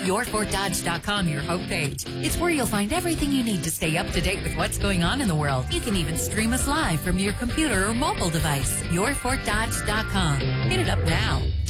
YourFortDodge.com, your homepage. It's where you'll find everything you need to stay up to date with what's going on in the world. You can even stream us live from your computer or mobile device. YourFortDodge.com. Hit it up now.